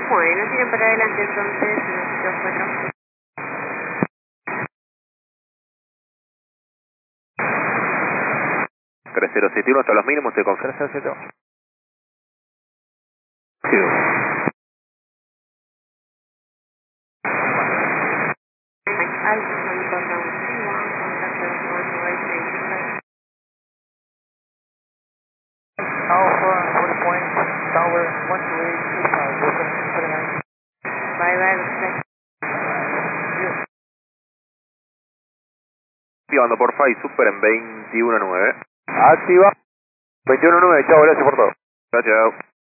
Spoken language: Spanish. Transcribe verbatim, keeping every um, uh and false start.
Bueno, tienen para adelante entonces, dos cuatro. tres cero siete uno hasta los mínimos, te confirmo tres cero siete uno. Sí. Alpha one contact three one, contact one right ninety-five. Alpha, one point, tower, one two eight, two five, open, three nine. Bye bye, respect. Activando por F I Super en veintiuno nueve. Activa. veintiuno nueve, chao, gracias por todo. Chao, chao.